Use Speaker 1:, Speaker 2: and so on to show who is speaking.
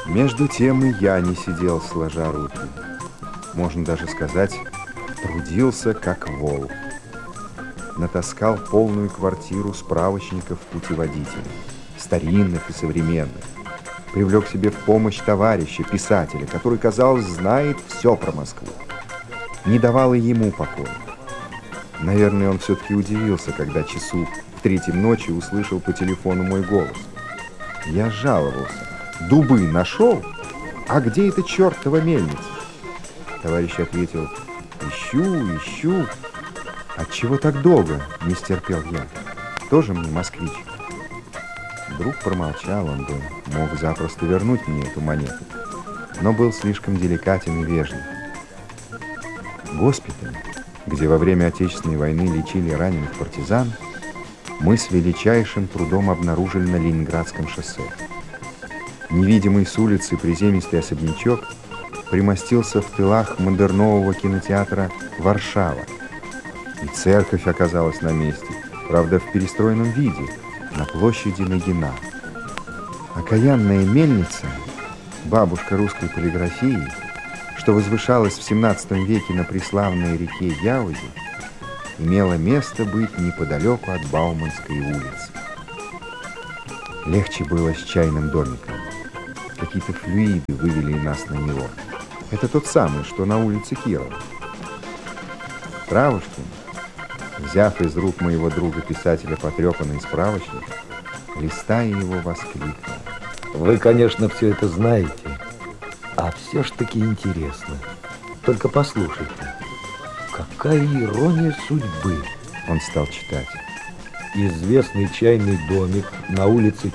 Speaker 1: Между тем и я не сидел сложа руки. Можно даже сказать, трудился как вол. Натаскал полную квартиру справочников-путеводителей, старинных и современных. Привлек себе в помощь товарища, писателя, который, казалось, знает все про Москву. Не давал и ему покоя. Наверное, он все-таки удивился, когда часу в 3 ночи услышал по телефону мой голос. Я жаловался. Дубы нашел? А где эта чертова мельница? Товарищ ответил: ищу. Отчего так долго? Не стерпел я. Тоже мне москвич. Друг промолчал, он бы мог запросто вернуть мне эту монету, но был слишком деликатен и вежлив. Госпиталь, где во время Отечественной войны лечили раненых партизан, мы с величайшим трудом обнаружили на Ленинградском шоссе. Невидимый с улицы приземистый особнячок примостился в тылах модернового кинотеатра «Варшава». И церковь оказалась на месте, правда, в перестроенном виде, на площади Нагина. Окаянная мельница, бабушка русской полиграфии, что возвышалась в 17 веке на преславной реке Яузе, имела место быть неподалеку от Бауманской улицы. Легче было с чайным домиком. Какие-то флюиды вывели нас на него. Это тот самый, что на улице Кирова. Травушкин, взяв из рук моего друга-писателя потрепанный справочник, листая его, воскликнул:
Speaker 2: Вы, конечно, все это знаете, а все ж таки интересно. Только послушайте, какая ирония судьбы.
Speaker 1: Он стал читать.
Speaker 2: Известный чайный домик на улице